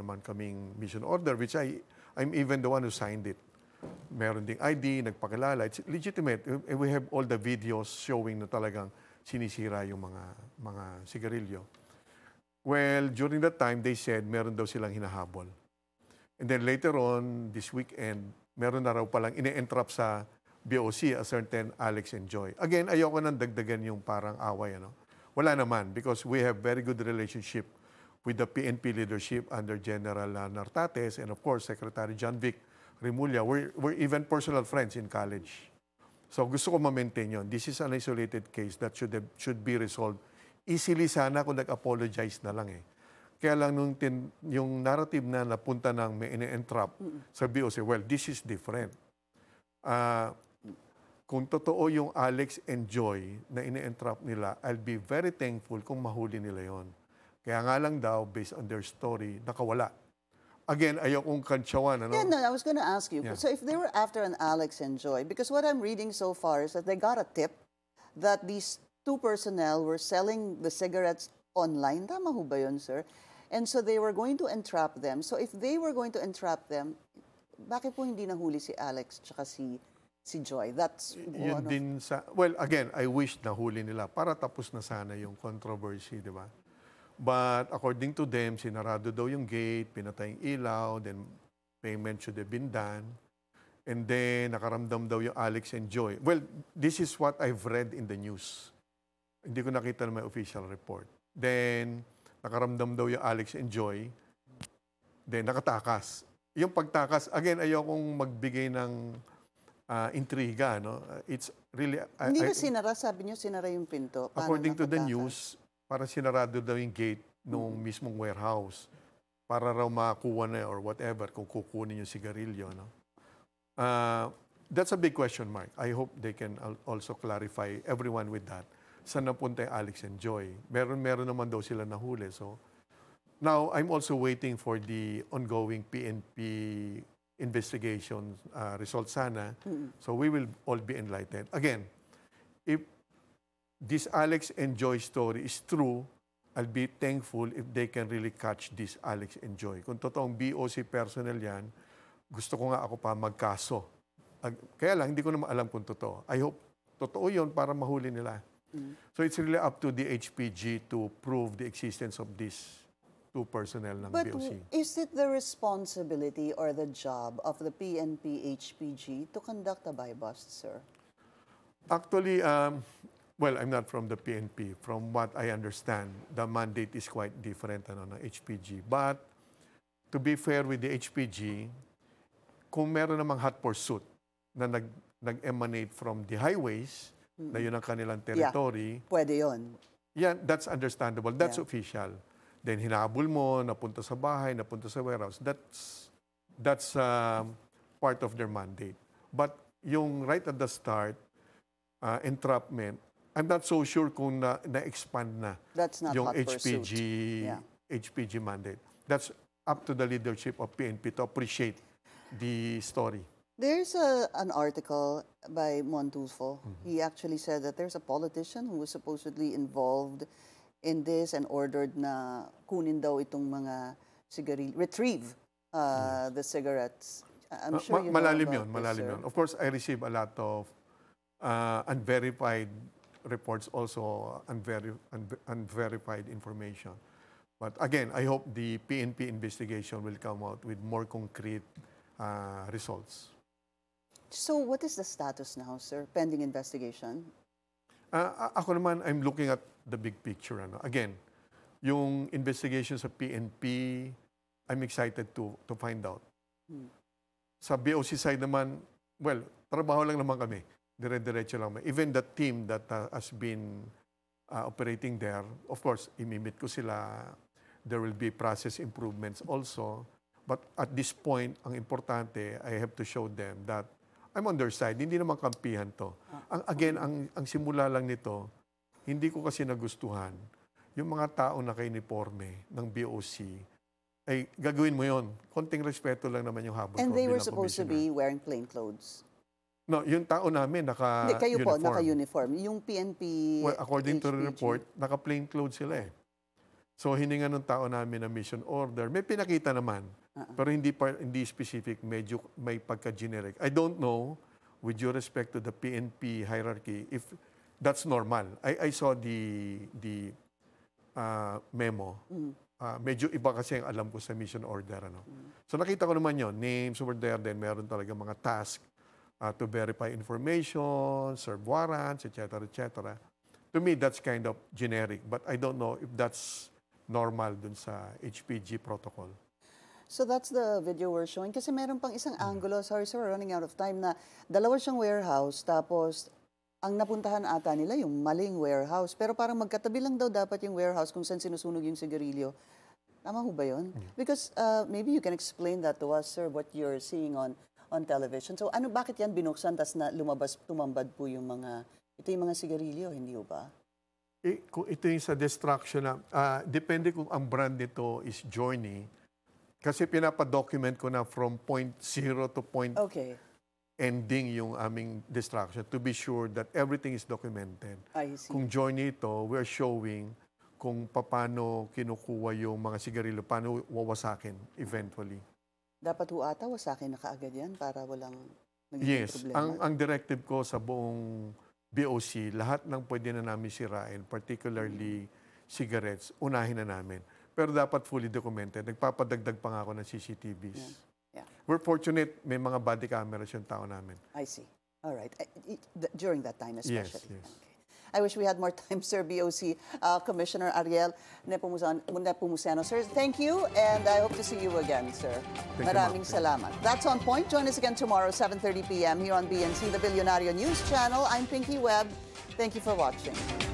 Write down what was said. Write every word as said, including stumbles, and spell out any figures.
naman kaming mission order, which I, I'm even the one who signed it. Meron ding I D, nagpakilala. It's legitimate. We have all the videos showing na talagang sinisira yung mga, mga sigarilyo. Well, during that time, they said meron daw silang hinahabol. And then later on, this weekend, meron na raw palang ine-entrap sa B O C a certain Alex and Joy. Again, ayoko nang dagdagan yung parang away. Ano? Wala naman because we have very good relationship with the P N P leadership under General Nartates and of course, Secretary John Vic Remulla. We're, we're even personal friends in college. So gusto ko ma-maintain yun. This is an isolated case that should, have, should be resolved easily sana kung nag-apologize na lang eh. Kaya lang nung tin, yung narrative na napunta ng may ine-entrap mm-hmm. sa B O C, well, this is different. Uh, kung totoo yung Alex and Joy na ine-entrap nila, I'll be very thankful kung mahuli nila yon. Kaya nga lang daw, based on their story, nakawala. Again, ayokong kantsawan. Ano? Yeah, no, I was going to ask you. Yeah. So if they were after an Alex and Joy, because what I'm reading so far is that they got a tip that these two personnel were selling the cigarettes online. Tama ho ba yun, sir? And so they were going to entrap them. So if they were going to entrap them, bakit po hindi nahuli si Alex tsaka si, si Joy? That's yun one din of... sa... Well, again, I wish nahuli nila para tapos na sana yung controversy, di ba? But according to them, sinarado daw yung gate, pinatay yung ilaw, then payment should have been done. And then, nakaramdam daw yung Alex and Joy. Well, this is what I've read in the news. Hindi ko nakita na may official report. Then, nakaramdam daw yung Alex and Joy. Then, nakatakas. Yung pagtakas, again, ayokong magbigay ng uh, intriga. No? It's really... Hindi I, na sinara, sabi niyo, sinara yung pinto. Paano according to the nakatakas? news, para sinarado daw yung gate nung mm-hmm. mismong warehouse para raw makuha na or whatever kung kukunin yung sigarilyo. No? Uh, that's a big question mark. I hope they can also clarify everyone with that. Saan napunta yung Alex and Joy? Meron, meron naman daw sila nahuli. So, now, I'm also waiting for the ongoing P N P investigation uh, results sana. Mm-hmm. So, we will all be enlightened. Again, if this Alex and Joy story is true, I'll be thankful if they can really catch this Alex and Joy. Kung totoong B O C personnel yan, gusto ko nga ako pa magkaso. Kaya lang, hindi ko naman alam kung totoo. I hope totoo yun para mahuli nila. Mm. So it's really up to the H P G to prove the existence of these two personnel ng But B O C. But is it the responsibility or the job of the P N P H P G to conduct a buy-bust, sir? Actually, um, well, I'm not from the P N P. From what I understand, the mandate is quite different ano, ng H P G. But to be fair with the H P G, kung meron namang hot pursuit na nag, nag-emanate from the highways, mm-hmm. na yun ang kanilang territory. Yeah, pwede yun. Yeah, that's understandable. That's yeah. official. Then hinabol mo, napunta sa bahay, napunta sa warehouse. That's, that's um, part of their mandate. But yung right at the start, uh, entrapment, I'm not so sure kung na, na-expand na That's not yung hot H P G, yeah. H P G mandate. That's up to the leadership of P N P to appreciate the story. There's a, an article by Montufo. Mm-hmm. He actually said that there's a politician who was supposedly involved in this and ordered na kunin daw itong mga cigarette, retrieve uh, yes. the cigarettes. I'm sure uh, ma- you know malalim about yun, this, malalim sir. yun. Of course, I receive a lot of uh, unverified reports, also unveri- unver- unverified information. But again, I hope the P N P investigation will come out with more concrete uh, results. So what is the status now, sir? Pending investigation? Uh, ako naman, I'm looking at the big picture. Ano? Again, yung investigation sa P N P, I'm excited to to find out. Hmm. Sa B O C side naman, well, trabaho lang naman kami. Dire-diretso lang. Even the team that uh, has been uh, operating there, of course, imimit ko sila. There will be process improvements also. But at this point, ang importante, I have to show them that I'm on their side. Hindi naman kampihan to. Ang, again, ang, ang simula lang nito, hindi ko kasi nagustuhan yung mga tao na ka-uniforme ng B O C, ay gagawin mo yon. Konting respeto lang naman yung habol ko. And they were supposed to be wearing plain clothes. No, yung tao namin naka-uniform. Hindi, kayo po, naka-uniform. Yung P N P... Well, according H P G. to the report, naka-plain clothes sila eh. So hininga ng tao namin na mission order. May pinakita naman, pero hindi pa, hindi specific, medyo may pagka-generic. I don't know, with due respect to the P N P hierarchy, if that's normal. I, I saw the the uh, memo. Uh, medyo iba kasi ang alam ko sa mission order. Ano? So nakita ko naman yon, names were there, then meron talaga mga task uh, to verify information, serve warrants, et cetera, et cetera. To me, that's kind of generic, but I don't know if that's normal dun sa H P G protocol. So that's the video we're showing. Kasi meron pang isang angulo, sorry sir, we're running out of time, na dalawa siyang warehouse, tapos ang napuntahan ata nila yung maling warehouse. Pero parang magkatabi lang daw dapat yung warehouse kung saan sinusunog yung sigarilyo. Tama ho ba yun? Because uh, maybe you can explain that to us, sir, what you're seeing on on television. So ano, bakit yan binuksan, tas na lumabas, tumambad po yung mga, ito yung mga sigarilyo, hindi ho ba? Eh, kung ito yung sa destruction na, ah, depende kung ang brand nito is Journey. Kasi pinapadocument ko na from point zero to point Okay, ending yung aming destruction to be sure that everything is documented. I see. Kung Journey ito, we're showing kung paano kinukuha yung mga sigarilyo, paano wawasakin eventually. Dapat ho ata, wasakin na kaagad yan para walang nagiging Yes, problema. ang, ang directive ko sa buong B O C, lahat ng pwede na namin sirain, particularly cigarettes, unahin na namin. Pero dapat fully documented. Nagpapadagdag pa nga ako ng C C T Vs. Yeah. We're fortunate, may mga body cameras yung tao namin. I see. All right. I- I- th- During that time Yes, especially. yes. Okay. I wish we had more time, Sir B O C uh, Commissioner Ariel Nepomuceno. Nepomuceno. Sir, thank you, and I hope to see you again, sir. Thank you, Maraming ma'am. salamat. That's On Point. Join us again tomorrow, seven thirty p m here on B N C, the Billionario News Channel. I'm Pinky Webb. Thank you for watching.